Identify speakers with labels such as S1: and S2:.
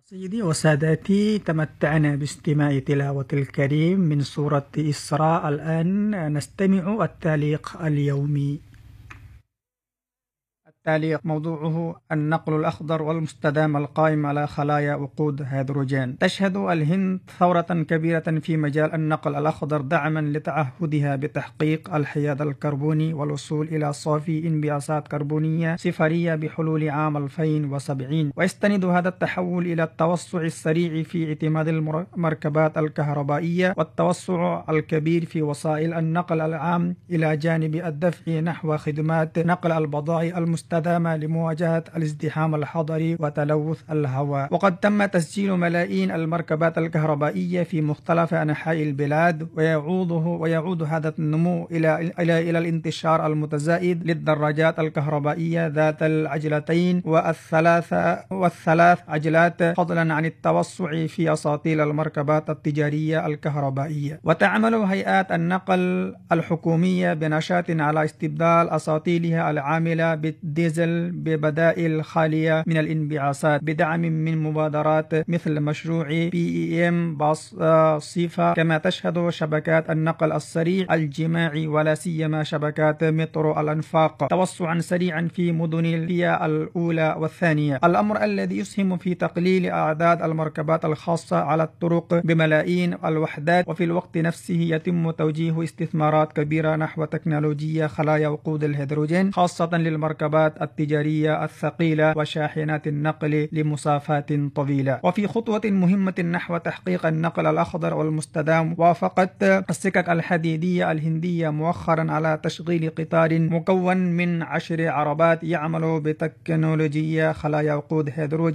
S1: سيدي وسادتي، تمتعنا باستماع تلاوة الكريم من سورة إسراء. الآن نستمع التعليق اليومي. التعليق موضوعه النقل الأخضر والمستدام القائم على خلايا وقود هيدروجين. تشهد الهند ثورة كبيرة في مجال النقل الأخضر دعما لتعهدها بتحقيق الحياد الكربوني والوصول إلى صافي انبعاثات كربونية صفرية بحلول عام 2070. ويستند هذا التحول إلى التوسع السريع في اعتماد المركبات الكهربائية والتوسع الكبير في وسائل النقل العام إلى جانب الدفع نحو خدمات نقل البضائع المستدامة لمواجهة الازدحام الحضري وتلوث الهواء. وقد تم تسجيل ملايين المركبات الكهربائية في مختلف أنحاء البلاد، ويعود هذا النمو إلى الانتشار المتزايد للدراجات الكهربائية ذات العجلتين والثلاث عجلات، فضلا عن التوسع في أساطيل المركبات التجارية الكهربائية. وتعمل هيئات النقل الحكومية بنشاط على استبدال أساطيلها العاملة بالديزل ببدائل خالية من الانبعاثات بدعم من مبادرات مثل مشروع PEM باص صيفا. كما تشهد شبكات النقل السريع الجماعي ولا سيما شبكات مترو الأنفاق توسعا سريعا في مدن الفئة الأولى والثانية، الأمر الذي يسهم في تقليل أعداد المركبات الخاصة على الطرق بملايين الوحدات. وفي الوقت نفسه يتم توجيه استثمارات كبيرة نحو تكنولوجيا خلايا وقود الهيدروجين خاصة للمركبات التجارية الثقيلة وشاحنات النقل لمسافات طويلة. وفي خطوة مهمة نحو تحقيق النقل الأخضر والمستدام، وافقت السكك الحديدية الهندية مؤخرا على تشغيل قطار مكون من 10 عربات يعمل بتكنولوجيا خلايا وقود هيدروجين